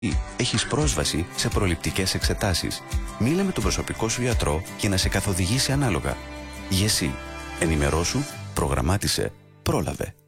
έχεις πρόσβαση σε προληπτικές εξετάσεις. Μίλα με τον προσωπικό σου γιατρό και να σε καθοδηγήσει ανάλογα. GESI. Ενημερώσου, προγραμμάτισε, πρόλαβε.